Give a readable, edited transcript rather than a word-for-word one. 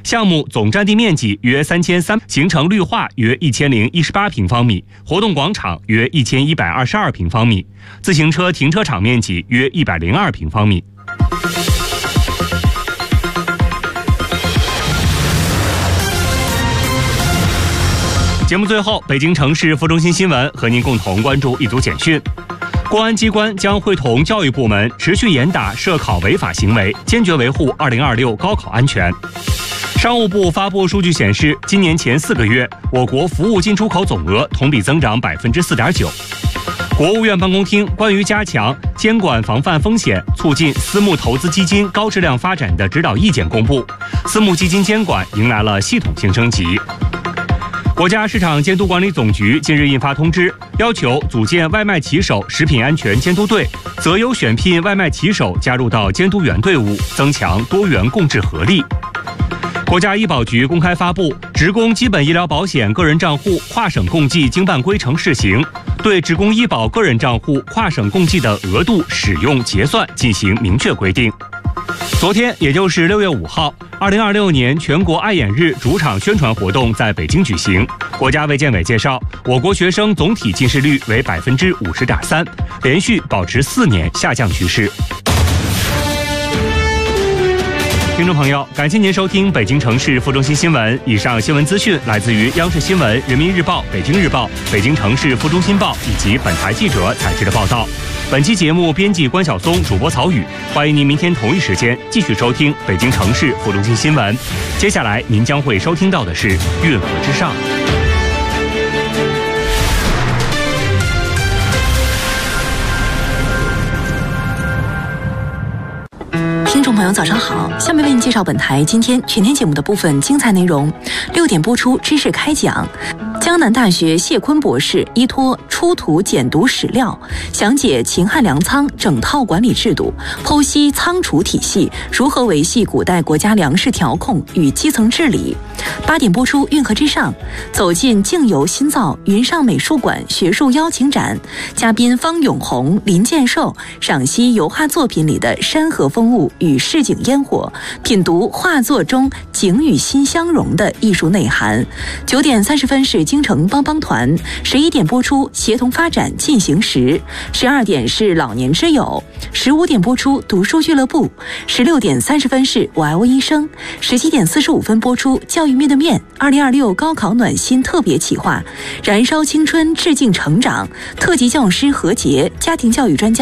项目总占地面积约3300，形成绿化约1018平方米，活动广场约1122平方米，自行车停车场面积约102平方米。节目最后，北京城市副中心新闻和您共同关注一组简讯。公安机关将会同教育部门持续严打涉考违法行为，坚决维护2026高考安全。商务部发布数据显示，今年前4个月，我国服务进出口总额同比增长4.9%。国务院办公厅关于加强监管防范风险、促进私募投资基金高质量发展的指导意见公布，私募基金监管迎来了系统性升级。国家市场监督管理总局近日印发通知，要求组建外卖骑手食品安全监督队，择优选聘外卖骑手加入到监督员队伍，增强多元共治合力。国家医保局公开发布职工基本医疗保险个人账户跨省共计经办规程试行，对职工医保个人账户跨省共计的额度、使用、结算进行明确规定。昨天，也就是6月5号，2026年全国爱眼日主场宣传活动在北京举行。国家卫健委介绍，我国学生总体近视率为50.3%，连续保持4年下降趋势。听众朋友，感谢您收听北京城市副中心新闻。以上新闻资讯来自于央视新闻、人民日报、北京日报、北京城市副中心报以及本台记者采制的报道。本期节目编辑关晓松，主播曹宇。欢迎您明天同一时间继续收听北京城市副中心新闻。接下来您将会收听到的是运河之上。 听众朋友早上好，下面为您介绍本台今天全天节目的部分精彩内容。6点播出知识开讲，江南大学谢坤博士依托出土简牍史料，详解秦汉粮仓整套管理制度，剖析仓储体系如何维系古代国家粮食调控与基层治理。8点播出运河之上，走进境游新造云上美术馆学术邀请展，嘉宾方永红、林建寿赏析油画作品里的山河风物与市井烟火，品读画作中景与心相融的艺术内涵。9点30分是京城帮帮团，11点播出协同发展进行时，12点是老年之友，15点播出读书俱乐部，16点30分是我爱我医生，17点45分播出教育面的面2026高考暖心特别企划，燃烧青春致敬成长，特级教师何洁家庭教育专家